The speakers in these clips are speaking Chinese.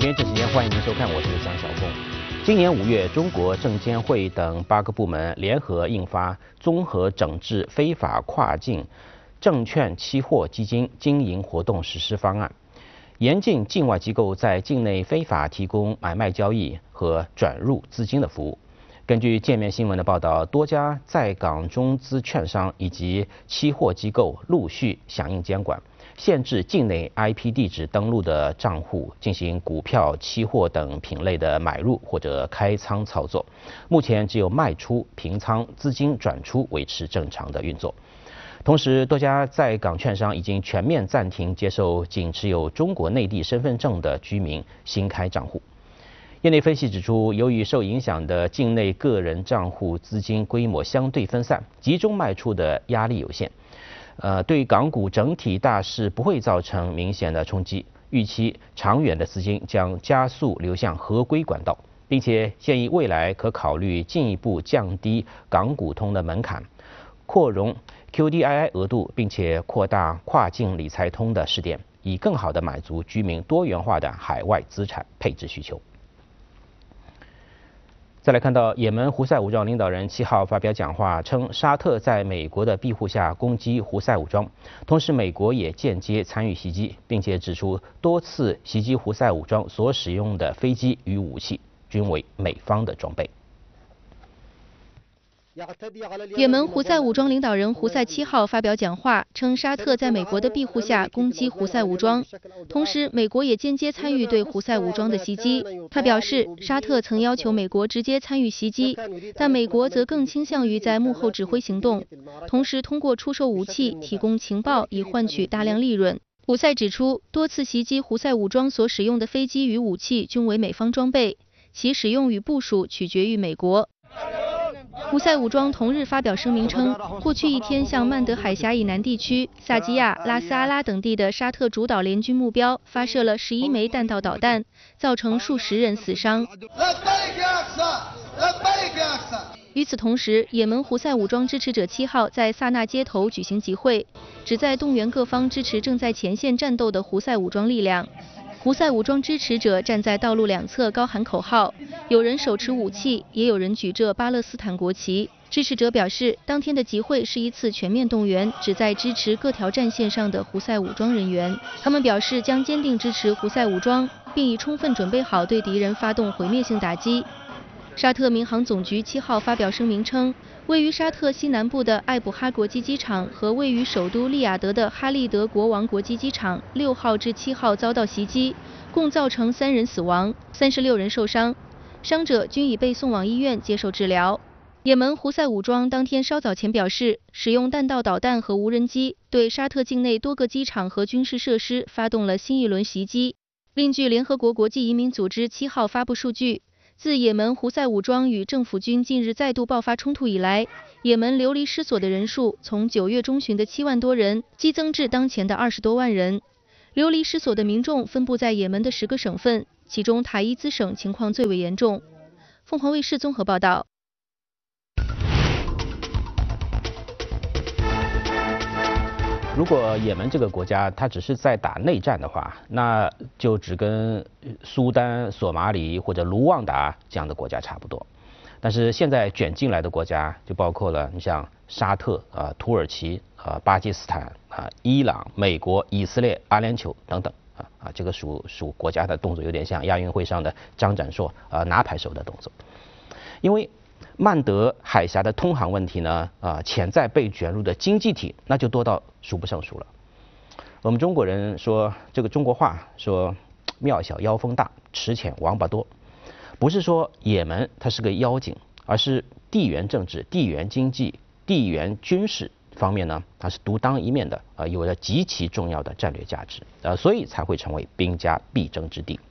天这时间，欢迎您收看，我是江晓峰。今年5月，中国证监会等8个部门联合印发《综合整治非法跨境证券期货基金经营活动实施方案》，严禁境外机构在境内非法提供买卖交易和转入资金的服务。根据界面新闻的报道，多家在港中资券商以及期货机构陆续响应监管，限制境内 IP 地址登录的账户进行股票、期货等品类的买入或者开仓操作。目前只有卖出、平仓、资金转出维持正常的运作。同时，多家在港券商已经全面暂停接受仅持有中国内地身份证的居民新开账户。业内分析指出，由于受影响的境内个人账户资金规模相对分散，集中卖出的压力有限，对港股整体大势不会造成明显的冲击。预期长远的资金将加速流向合规管道，并且建议未来可考虑进一步降低港股通的门槛，扩容 QDII 额度，并且扩大跨境理财通的试点，以更好地满足居民多元化的海外资产配置需求。再来看到，也门胡塞武装领导人7号发表讲话，称沙特在美国的庇护下攻击胡塞武装，同时美国也间接参与袭击，并且指出多次袭击胡塞武装所使用的飞机与武器均为美方的装备。 也门胡塞武装领导人胡塞7号发表讲话，称沙特在美国的庇护下攻击胡塞武装，同时美国也间接参与对胡塞武装的袭击。他表示，沙特曾要求美国直接参与袭击，但美国则更倾向于在幕后指挥行动，同时通过出售武器、提供情报以换取大量利润。胡塞指出，多次袭击胡塞武装所使用的飞机与武器均为美方装备，其使用与部署取决于美国。胡塞武装同日发表声明称，过去一天向曼德海峡以南地区、萨基亚、拉斯阿拉等地的沙特主导联军目标发射了11枚弹道导弹，造成数十人死伤。与此同时，也门胡塞武装支持者7号在萨那街头举行集会，旨在动员各方支持正在前线战斗的胡塞武装力量。胡塞武装支持者站在道路两侧高喊口号，有人手持武器，也有人举着巴勒斯坦国旗。支持者表示，当天的集会是一次全面动员，旨在支持各条战线上的胡塞武装人员。他们表示将坚定支持胡塞武装，并已充分准备好对敌人发动毁灭性打击。沙特民航总局7号发表声明称，位于沙特西南部的艾卜哈国际机场和位于首都利雅得的哈利德国王国际机场6号至7号遭到袭击，共造成3人死亡，36人受伤，伤者均已被送往医院接受治疗。也门胡塞武装当天稍早前表示，使用弹道导弹和无人机对沙特境内多个机场和军事设施发动了新一轮袭击。另据联合国国际移民组织7号发布数据，自也门胡塞武装与政府军近日再度爆发冲突以来，也门流离失所的人数从9月中旬的7万多人激增至当前的20多万人。流离失所的民众分布在也门的10个省份，其中塔伊兹省情况最为严重。凤凰卫视综合报道。 如果也门这个国家它只是在打内战的话，那就只跟苏丹、索马里或者卢旺达这样的国家差不多。但是现在卷进来的国家就包括了你像沙特、土耳其、巴基斯坦、伊朗、美国、以色列、阿联酋等等这个属国家的动作有点像亚运会上的张展硕拿牌手的动作，因为曼德海峡的通航问题呢，潜在被卷入的经济体那就多到数不胜数了。我们中国人说这个中国话说庙小妖风大，池浅王八多，不是说也门它是个妖精，而是地缘政治、地缘经济、地缘军事方面呢，它是独当一面的，有着极其重要的战略价值，所以才会成为兵家必争之地。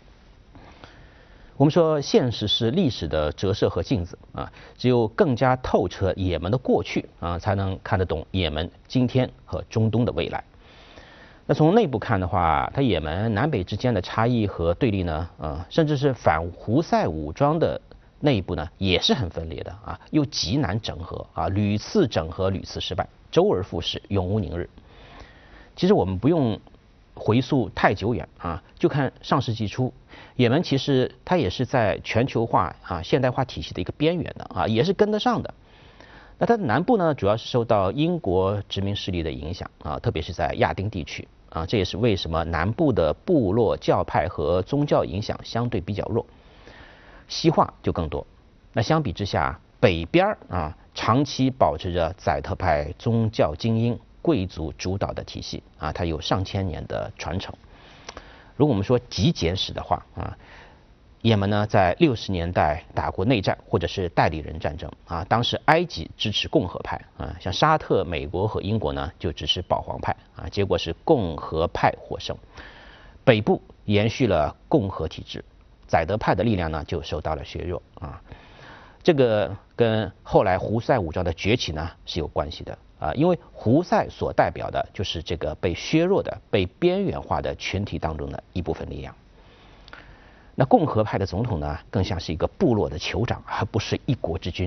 我们说现实是历史的折射和镜子只有更加透彻也门的过去才能看得懂也门今天和中东的未来。那从内部看的话，它也门南北之间的差异和对立呢，甚至是反胡塞武装的内部呢，也是很分裂的又极难整合屡次整合屡次失败，周而复始，永无宁日。其实我们不用回溯太久远啊，就看上世纪初，也门其实它也是在全球化现代化体系的一个边缘的也是跟得上的。那它的南部呢，主要是受到英国殖民势力的影响特别是在亚丁地区这也是为什么南部的部落教派和宗教影响相对比较弱，西化就更多。那相比之下，北边长期保持着宰特派宗教精英、贵族主导的体系它有上千年的传承。如果我们说极简史的话也门呢在60年代打过内战或者是代理人战争当时埃及支持共和派像沙特、美国和英国呢就支持保皇派结果是共和派获胜。北部延续了共和体制，宰德派的力量呢就受到了削弱这个跟后来胡塞武装的崛起呢是有关系的因为胡塞所代表的就是这个被削弱的、被边缘化的群体当中的一部分力量。那共和派的总统呢，更像是一个部落的酋长，而不是一国之君。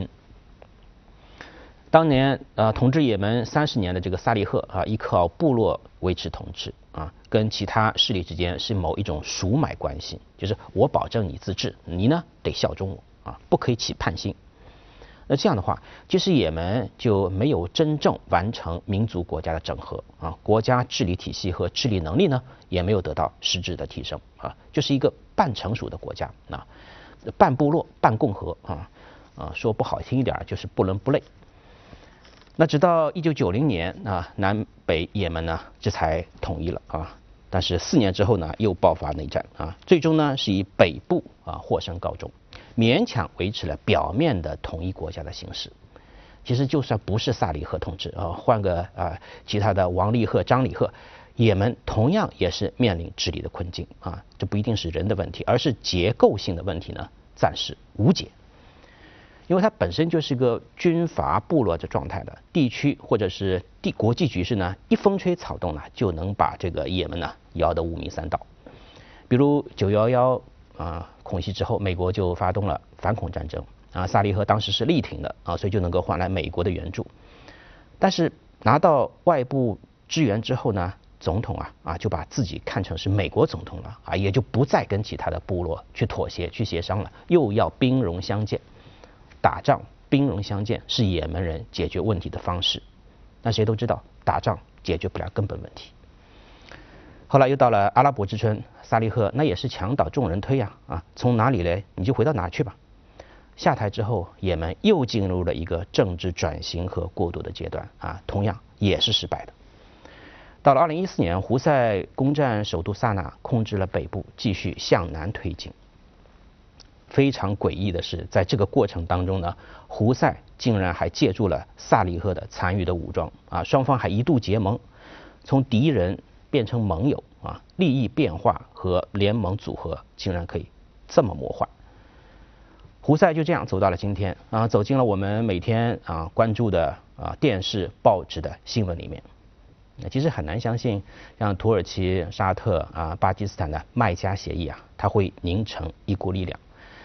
当年统治也门30年的这个萨利赫依靠部落维持统治跟其他势力之间是某一种属买关系，就是我保证你自治，你呢得效忠我不可以起叛心。那这样的话，其实也门就没有真正完成民族国家的整合国家治理体系和治理能力呢也没有得到实质的提升就是一个半成熟的国家半部落半共和说不好听一点就是不伦不类。那直到1990年南北也门呢这才统一了但是4年之后呢又爆发内战最终呢是以北部获胜告终，勉强维持了表面的统一国家的形式。其实就算不是萨利赫统治换个其他的王利赫、张里赫，也门同样也是面临治理的困境这不一定是人的问题，而是结构性的问题呢暂时无解。因为它本身就是一个军阀部落的状态的地区，或者是国际局势呢，一风吹草动呢，就能把这个也门呢摇得五迷三道。比如911恐袭之后，美国就发动了反恐战争萨利赫当时是力挺的所以就能够换来美国的援助。但是拿到外部支援之后呢，总统就把自己看成是美国总统了也就不再跟其他的部落去妥协、去协商了，又要兵戎相见。打仗兵戎相见是也门人解决问题的方式，那谁都知道打仗解决不了根本问题。后来又到了阿拉伯之春，萨利赫那也是墙倒众人推从哪里来你就回到哪去吧。下台之后，也门又进入了一个政治转型和过渡的阶段同样也是失败的。到了2014年，胡塞攻占首都萨那，控制了北部，继续向南推进。非常诡异的是，在这个过程当中呢，胡塞竟然还借助了萨利赫的残余的武装双方还一度结盟，从敌人变成盟友利益变化和联盟组合竟然可以这么魔幻。胡塞就这样走到了今天走进了我们每天关注的电视、报纸的新闻里面。其实很难相信，像土耳其、沙特巴基斯坦的麦加协议它会凝成一股力量。